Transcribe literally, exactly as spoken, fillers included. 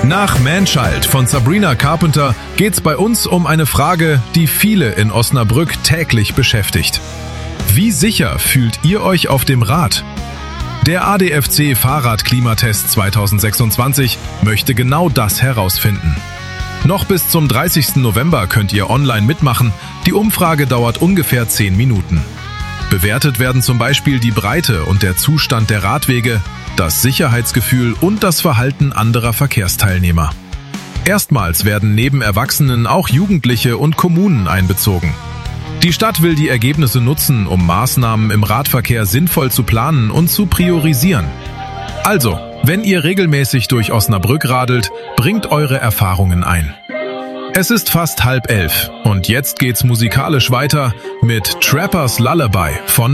Nach Manchild von Sabrina Carpenter geht's bei uns um eine Frage, die viele in Osnabrück täglich beschäftigt. Wie sicher fühlt ihr euch auf dem Rad? Der A D F C Fahrradklimatest zweitausendsechsundzwanzig möchte genau das herausfinden. Noch bis zum dreißigsten November könnt ihr online mitmachen. Die Umfrage dauert ungefähr zehn Minuten. Bewertet werden zum Beispiel die Breite und der Zustand der Radwege, das Sicherheitsgefühl und das Verhalten anderer Verkehrsteilnehmer. Erstmals werden neben Erwachsenen auch Jugendliche und Kommunen einbezogen. Die Stadt will die Ergebnisse nutzen, um Maßnahmen im Radverkehr sinnvoll zu planen und zu priorisieren. Also, wenn ihr regelmäßig durch Osnabrück radelt, bringt eure Erfahrungen ein. Es ist fast halb elf und jetzt geht's musikalisch weiter mit Trappers Lullaby von